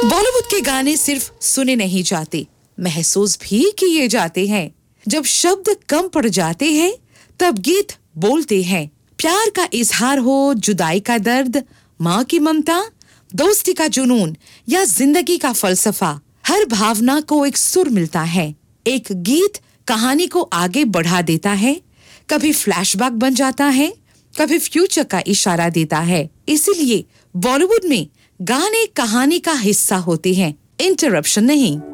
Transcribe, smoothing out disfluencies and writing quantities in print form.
बॉलीवुड के गाने सिर्फ सुने नहीं जाते, महसूस भी किए जाते हैं। जब शब्द कम पड़ जाते हैं, तब गीत बोलते हैं। प्यार का इजहार हो, जुदाई का दर्द, माँ की ममता, दोस्ती का जुनून या जिंदगी का फलसफा, हर भावना को एक सुर मिलता है। एक गीत कहानी को आगे बढ़ा देता है, कभी फ्लैशबैक बन जाता है, कभी फ्यूचर का इशारा देता है। इसीलिए बॉलीवुड में गाने कहानी का हिस्सा होते हैं, इंटरप्शन नहीं।